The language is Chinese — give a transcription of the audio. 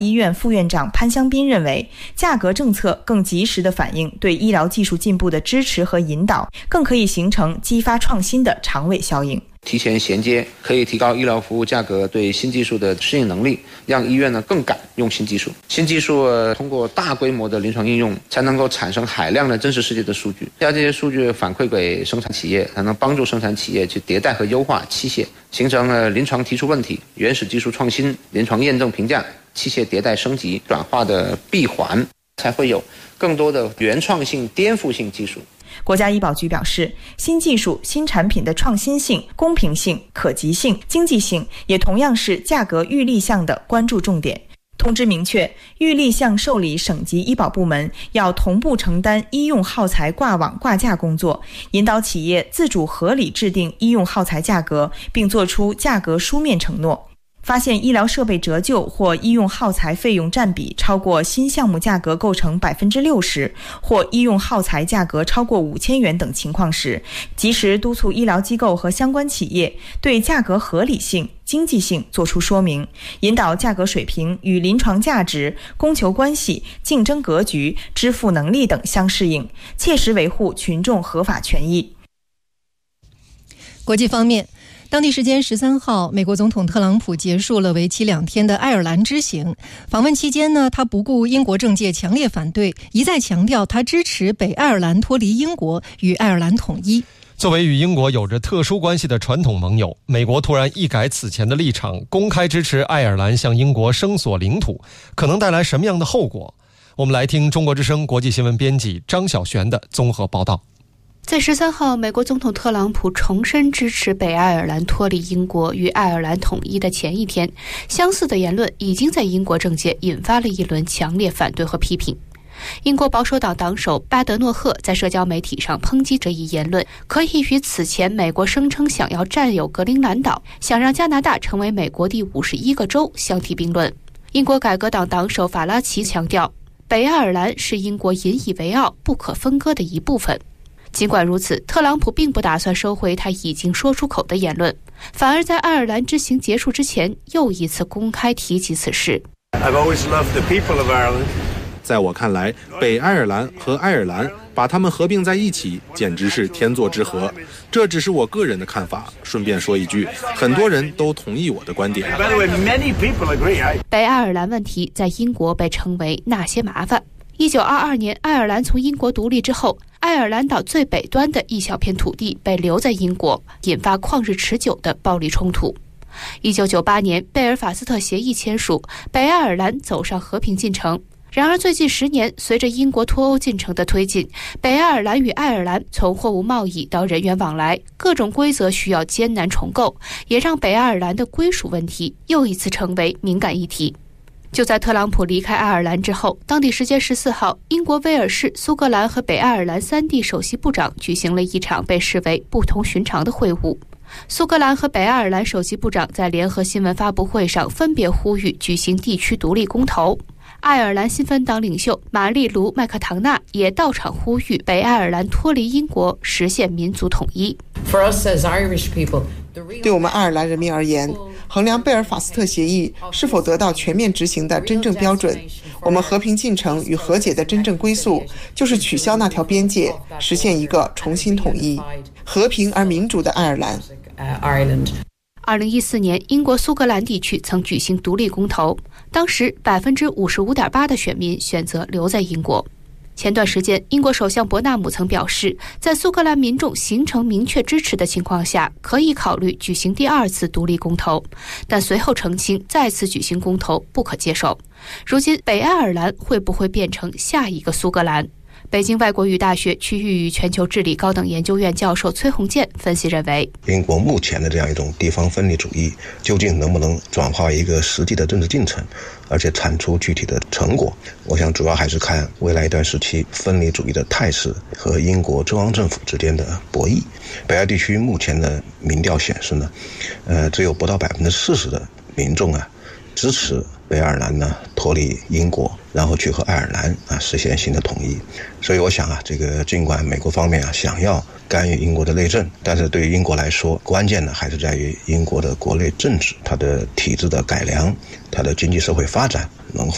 医院副院长潘香斌认为，价格政策更及时地反映对医疗技术进步的支持和引导，更可以形成激发创新的长尾效应。 提前衔接可以提高医疗服务价格对新技术的适应能力，让医院更敢用新技术。新技术通过大规模的临床应用，才能够产生海量的真实世界的数据，将这些数据反馈给生产企业，才能帮助生产企业去迭代和优化器械，形成临床提出问题、原始技术创新、临床验证评价、器械迭代升级转化的闭环，才会有更多的原创性、颠覆性技术。 国家医保局表示，新技术、新产品的创新性、公平性、可及性、经济性也同样是价格预立项的关注重点。通知明确，预立项受理省级医保部门要同步承担医用耗材挂网挂价工作，引导企业自主合理制定医用耗材价格，并作出价格书面承诺。发现医疗设备折旧或医用耗材费用占比超过新项目价格构成 60%， 或医用耗材价格超过5000元等情况时，及时督促医疗机构和相关企业对价格合理性、经济性作出说明，引导价格水平与临床价值、供求关系、竞争格局、支付能力等相适应，切实维护群众合法权益。 国际方面，当地时间13号，美国总统特朗普结束了为期2天的爱尔兰之行。访问期间呢，他不顾英国政界强烈反对，一再强调他支持北爱尔兰脱离英国与爱尔兰统一。 作为与英国有着特殊关系的传统盟友，美国突然一改此前的立场，公开支持爱尔兰向英国声索领土，可能带来什么样的后果？我们来听中国之声国际新闻编辑张晓璇的综合报道。 在13号，美国总统特朗普重申支持北爱尔兰脱离英国与爱尔兰统一的前一天，相似的言论已经在英国政界引发了一轮强烈反对和批评。英国保守党党首巴德诺赫在社交媒体上抨击这一言论，可以与此前美国声称想要占有格陵兰岛、想让加拿大成为美国第51个州相提并论。英国改革党党首法拉奇强调，北爱尔兰是英国引以为傲、不可分割的一部分。尽管如此，特朗普并不打算收回他已经说出口的言论，反而在爱尔兰之行结束之前又一次公开提及此事。 在我看来，北爱尔兰和爱尔兰把他们合并在一起简直是天作之合，这只是我个人的看法。顺便说一句，很多人都同意我的观点。 北爱尔兰问题在英国被称为那些麻烦。1922年爱尔兰从英国独立之后，爱尔兰岛最北端的一小片土地被留在英国，引发旷日持久的暴力冲突。1998年贝尔法斯特协议签署，北爱尔兰走上和平进程。然而最近10年，随着英国脱欧进程的推进，北爱尔兰与爱尔兰从货物贸易到人员往来，各种规则需要艰难重构，也让北爱尔兰的归属问题又一次成为敏感议题。就在特朗普离开爱尔兰之后，当地时间14号，英国、威尔士、苏格兰和北爱尔兰3地首席部长举行了一场被视为不同寻常的会晤。苏格兰和北爱尔兰首席部长在联合新闻发布会上分别呼吁举行地区独立公投。爱尔兰新芬党领袖玛丽卢·麦克唐纳也到场呼吁北爱尔兰脱离英国，实现民族统一。 对我们爱尔兰人民而言，衡量贝尔法斯特协议是否得到全面执行的真正标准，我们和平进程与和解的真正归宿就是取消那条边界，实现一个重新统一、和平而民主的爱尔兰。 2014年，英国苏格兰地区曾举行独立公投，当时 55.8% 的选民选择留在英国。前段时间，英国首相伯纳姆曾表示，在苏格兰民众形成明确支持的情况下，可以考虑举行第2次独立公投，但随后澄清再次举行公投不可接受。如今，北爱尔兰会不会变成下一个苏格兰？北京外国语大学区域与全球治理高等研究院教授崔洪建分析认为， 英国目前的这样一种地方分离主义究竟能不能转化为一个实际的政治进程，而且产出具体的成果，我想主要还是看未来一段时期分离主义的态势和英国中央政府之间的博弈。北爱地区目前的民调显示呢，只有不到40%的民众支持北爱尔兰呢脱离英国，然后去和爱尔兰实现新的统一。所以我想这个尽管美国方面想要干预英国的内政，但是对于英国来说，关键呢还是在于英国的国内政治，它的体制的改良，它的经济社会发展能